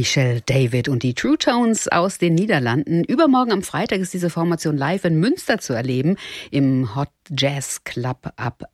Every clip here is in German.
Michel David und die True Tones aus den Niederlanden. Übermorgen am Freitag ist diese Formation live in Münster zu erleben, im Hot Jazz Club ab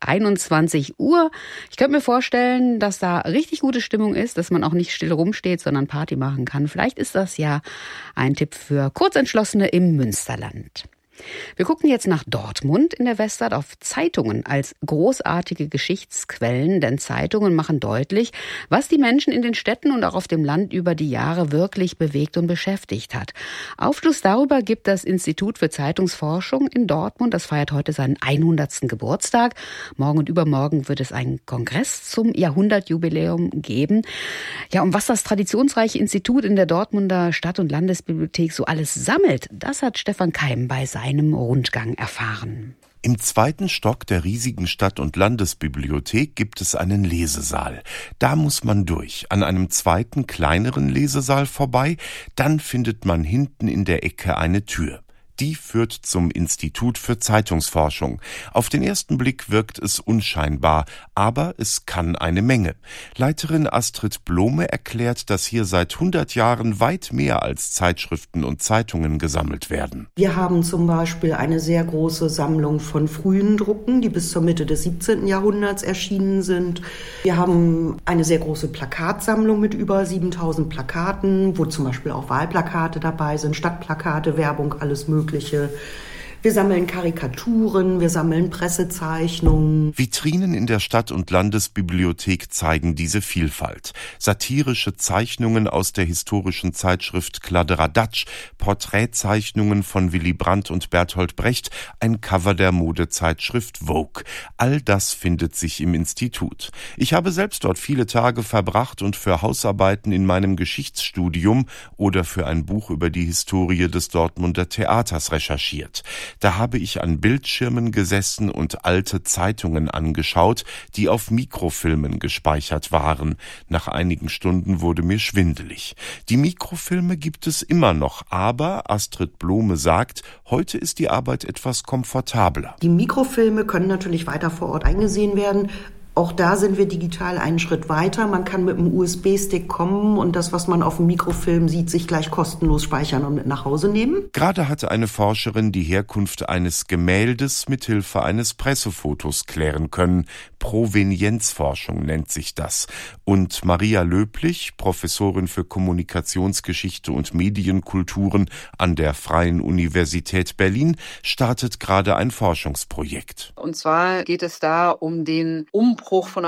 21 Uhr. Ich könnte mir vorstellen, dass da richtig gute Stimmung ist, dass man auch nicht still rumsteht, sondern Party machen kann. Vielleicht ist das ja ein Tipp für Kurzentschlossene im Münsterland. Wir gucken jetzt nach Dortmund in der Weststadt auf Zeitungen als großartige Geschichtsquellen, denn Zeitungen machen deutlich, was die Menschen in den Städten und auch auf dem Land über die Jahre wirklich bewegt und beschäftigt hat. Aufschluss darüber gibt das Institut für Zeitungsforschung in Dortmund. Das feiert heute seinen 100. Geburtstag. Morgen und übermorgen wird es einen Kongress zum Jahrhundertjubiläum geben. Ja, und was das traditionsreiche Institut in der Dortmunder Stadt- und Landesbibliothek so alles sammelt, das hat Stefan Keim bei seinem Rundgang erfahren. Im 2. Stock der riesigen Stadt- und Landesbibliothek gibt es einen Lesesaal. Da muss man durch, an einem zweiten, kleineren Lesesaal vorbei. Dann findet man hinten in der Ecke eine Tür. Die führt zum Institut für Zeitungsforschung. Auf den ersten Blick wirkt es unscheinbar, aber es kann eine Menge. Leiterin Astrid Blome erklärt, dass hier seit 100 Jahren weit mehr als Zeitschriften und Zeitungen gesammelt werden. Wir haben zum Beispiel eine sehr große Sammlung von frühen Drucken, die bis zur Mitte des 17. Jahrhunderts erschienen sind. Wir haben eine sehr große Plakatsammlung mit über 7000 Plakaten, wo zum Beispiel auch Wahlplakate dabei sind, Stadtplakate, Werbung, alles Mögliche. Wir sammeln Karikaturen, wir sammeln Pressezeichnungen. Vitrinen in der Stadt- und Landesbibliothek zeigen diese Vielfalt. Satirische Zeichnungen aus der historischen Zeitschrift Kladderadatsch, Porträtzeichnungen von Willy Brandt und Bertolt Brecht, ein Cover der Modezeitschrift Vogue. All das findet sich im Institut. Ich habe selbst dort viele Tage verbracht und für Hausarbeiten in meinem Geschichtsstudium oder für ein Buch über die Historie des Dortmunder Theaters recherchiert. Da habe ich an Bildschirmen gesessen und alte Zeitungen angeschaut, die auf Mikrofilmen gespeichert waren. Nach einigen Stunden wurde mir schwindelig. Die Mikrofilme gibt es immer noch, aber Astrid Blome sagt, heute ist die Arbeit etwas komfortabler. Die Mikrofilme können natürlich weiter vor Ort eingesehen werden. Auch da sind wir digital einen Schritt weiter. Man kann mit einem USB-Stick kommen und das, was man auf dem Mikrofilm sieht, sich gleich kostenlos speichern und mit nach Hause nehmen. Gerade hatte eine Forscherin die Herkunft eines Gemäldes mithilfe eines Pressefotos klären können. Provenienzforschung nennt sich das. Und Maria Löblich, Professorin für Kommunikationsgeschichte und Medienkulturen an der Freien Universität Berlin, startet gerade ein Forschungsprojekt. Und zwar geht es da um den Umbruch von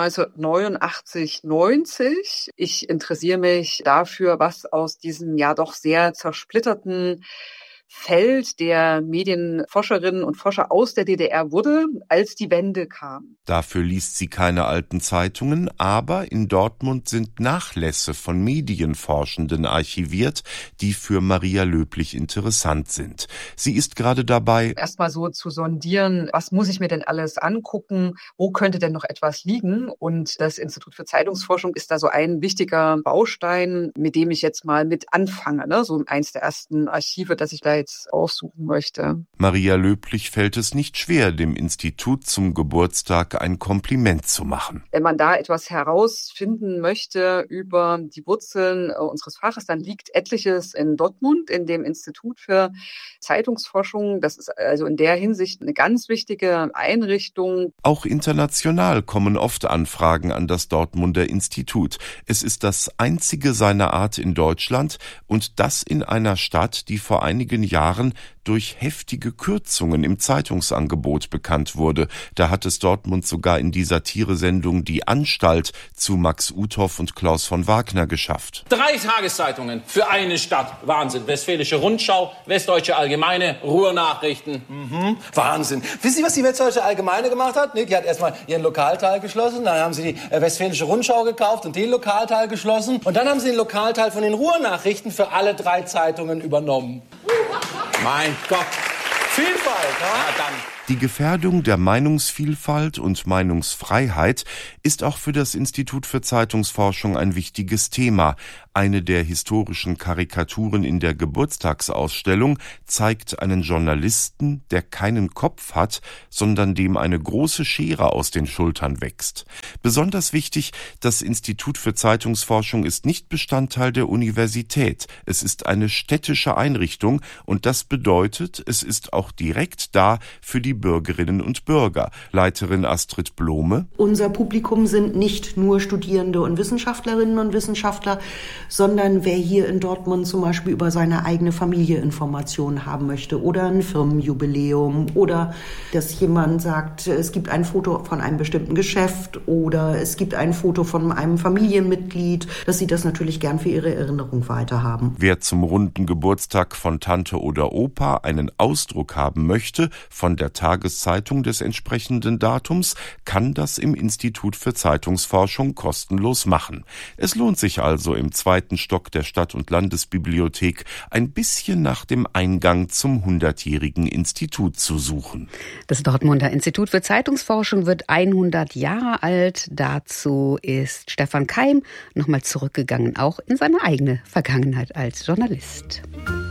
1989, 90. Ich interessiere mich dafür, was aus diesem ja doch sehr zersplitterten Feld der Medienforscherinnen und Forscher aus der DDR wurde, als die Wende kam. Dafür liest sie keine alten Zeitungen, aber in Dortmund sind Nachlässe von Medienforschenden archiviert, die für Maria Löblich interessant sind. Sie ist gerade dabei, erstmal so zu sondieren, was muss ich mir denn alles angucken, wo könnte denn noch etwas liegen? Und das Institut für Zeitungsforschung ist da so ein wichtiger Baustein, mit dem ich jetzt mal mit anfange, ne? So eins der ersten Archive, das ich da jetzt aussuchen möchte. Maria Löblich fällt es nicht schwer, dem Institut zum Geburtstag ein Kompliment zu machen. Wenn man da etwas herausfinden möchte über die Wurzeln unseres Faches, dann liegt etliches in Dortmund, in dem Institut für Zeitungsforschung. Das ist also in der Hinsicht eine ganz wichtige Einrichtung. Auch international kommen oft Anfragen an das Dortmunder Institut. Es ist das einzige seiner Art in Deutschland und das in einer Stadt, die vor einigen Jahren durch heftige Kürzungen im Zeitungsangebot bekannt wurde. Da hat es Dortmund sogar in die Satiresendung Die Anstalt zu Max Uthoff und Klaus von Wagner geschafft. 3 Tageszeitungen für eine Stadt. Wahnsinn. Westfälische Rundschau, Westdeutsche Allgemeine, Ruhrnachrichten. Wahnsinn. Wissen Sie, was die Westdeutsche Allgemeine gemacht hat? Die hat erstmal ihren Lokalteil geschlossen, dann haben sie die Westfälische Rundschau gekauft und den Lokalteil geschlossen und dann haben sie den Lokalteil von den Ruhrnachrichten für alle 3 Zeitungen übernommen. Mein Gott. Vielfalt, Ja, dann. Die Gefährdung der Meinungsvielfalt und Meinungsfreiheit ist auch für das Institut für Zeitungsforschung ein wichtiges Thema. Eine der historischen Karikaturen in der Geburtstagsausstellung zeigt einen Journalisten, der keinen Kopf hat, sondern dem eine große Schere aus den Schultern wächst. Besonders wichtig, das Institut für Zeitungsforschung ist nicht Bestandteil der Universität. Es ist eine städtische Einrichtung und das bedeutet, es ist auch direkt da für die Bürgerinnen und Bürger. Leiterin Astrid Blome. Unser Publikum sind nicht nur Studierende und Wissenschaftlerinnen und Wissenschaftler, sondern wer hier in Dortmund zum Beispiel über seine eigene Familie Informationen haben möchte oder ein Firmenjubiläum oder dass jemand sagt, es gibt ein Foto von einem bestimmten Geschäft oder es gibt ein Foto von einem Familienmitglied, dass sie das natürlich gern für ihre Erinnerung weiterhaben. Wer zum runden Geburtstag von Tante oder Opa einen Ausdruck haben möchte von der Tageszeitung des entsprechenden Datums, kann das im Institut für Zeitungsforschung kostenlos machen. Es lohnt sich also im zweiten Stock der Stadt- und Landesbibliothek ein bisschen nach dem Eingang zum 100-jährigen Institut zu suchen. Das Dortmunder Institut für Zeitungsforschung wird 100 Jahre alt. Dazu ist Stefan Keim nochmal zurückgegangen, auch in seine eigene Vergangenheit als Journalist.